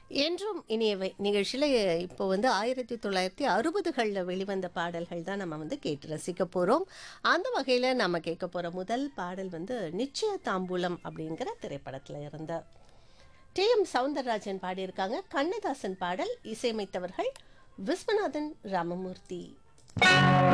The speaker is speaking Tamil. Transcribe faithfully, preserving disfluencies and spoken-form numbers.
என்றும் இனியவை நிகழ்ச்சியில் இப்போ வந்து ஆயிரத்தி தொள்ளாயிரத்தி அறுபதுகளில் வெளிவந்த பாடல்கள் தான் நம்ம வந்து கேட்டு ரசிக்க போகிறோம். அந்த வகையில் நம்ம கேட்க போகிற முதல் பாடல் வந்து நிச்சய தாம்பூலம் அப்படிங்கிற திரைப்படத்தில் இருந்த டி எம் சவுந்தரராஜன் பாடியிருக்காங்க. கண்ணதாசன் பாடல், இசையமைத்தவர்கள் விஸ்வநாதன் ராமமூர்த்தி.